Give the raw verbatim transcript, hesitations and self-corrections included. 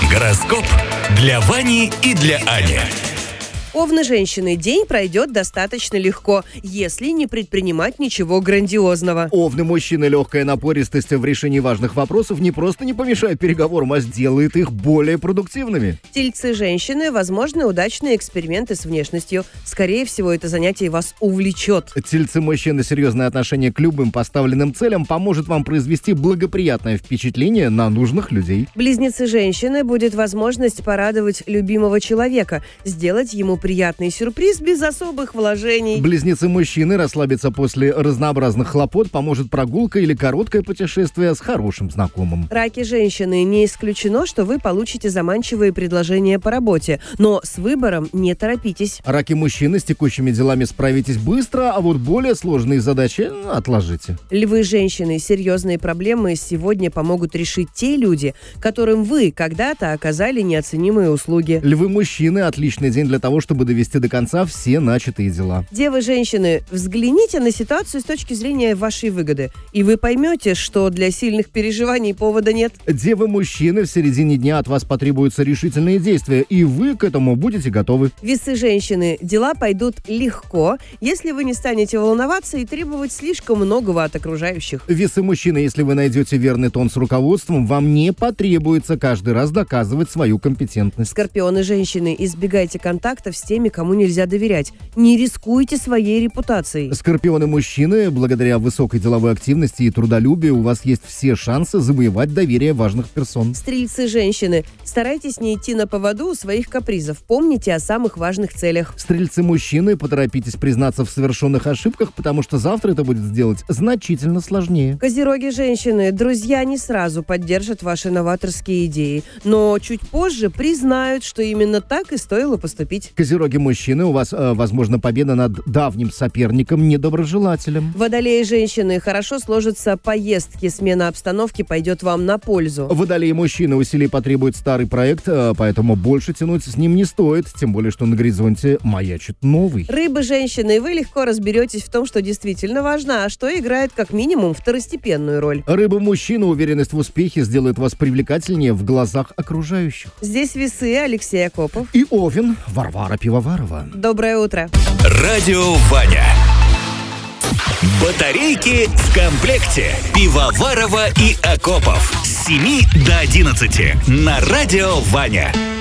Гороскоп для Вани и для Ани. Овны женщины, день пройдет достаточно легко, если не предпринимать ничего грандиозного. Овны мужчины, легкая напористость в решении важных вопросов не просто не помешает переговорам, а сделает их более продуктивными. Тельцы женщины, возможны удачные эксперименты с внешностью. Скорее всего, это занятие вас увлечет. Тельцы мужчины, серьезное отношение к любым поставленным целям поможет вам произвести благоприятное впечатление на нужных людей. Близнецы женщины, будет возможность порадовать любимого человека, сделать ему приятный сюрприз без особых вложений. Близнецы мужчины, расслабиться после разнообразных хлопот поможет прогулка или короткое путешествие с хорошим знакомым. Раки женщины, не исключено, что вы получите заманчивые предложения по работе, но с выбором не торопитесь. Раки мужчины, с текущими делами справитесь быстро, а вот более сложные задачи отложите. Львы женщины, серьезные проблемы сегодня помогут решить те люди, которым вы когда-то оказали неоценимые услуги. Львы мужчины, отличный день для того, чтобы довести до конца все начатые дела. Девы женщины, взгляните на ситуацию с точки зрения вашей выгоды, и вы поймете, что для сильных переживаний повода нет. Девы мужчины, в середине дня от вас потребуются решительные действия, и вы к этому будете готовы. Весы женщины, дела пойдут легко, если вы не станете волноваться и требовать слишком многого от окружающих. Весы мужчины, если вы найдете верный тон с руководством, вам не потребуется каждый раз доказывать свою компетентность. Скорпионы женщины, избегайте контактов с теми, кому нельзя доверять. Не рискуйте своей репутацией. Скорпионы мужчины, благодаря высокой деловой активности и трудолюбию у вас есть все шансы завоевать доверие важных персон. Стрельцы женщины, старайтесь не идти на поводу у своих капризов. Помните о самых важных целях. Стрельцы мужчины, поторопитесь признаться в совершенных ошибках, потому что завтра это будет сделать значительно сложнее. Козероги женщины, друзья не сразу поддержат ваши новаторские идеи, но чуть позже признают, что именно так и стоило поступить. Козероги мужчины, у вас, э, возможно, победа над давним соперником, недоброжелателем. Водолеи женщины, хорошо сложатся поездки, смена обстановки пойдет вам на пользу. Водолеи мужчины, усилий потребует старый проект, э, поэтому больше тянуть с ним не стоит, тем более, что на горизонте маячит новый. Рыбы женщины, вы легко разберетесь в том, что действительно важно, а что играет как минимум второстепенную роль. Рыбы мужчины, уверенность в успехе сделает вас привлекательнее в глазах окружающих. Здесь весы, Алексей Акопов. И Овен, Варвара Пивоварова. Доброе утро. Радио Ваня. Батарейки в комплекте. Пивоварова и Акопов. С семи до одиннадцати на Радио Ваня.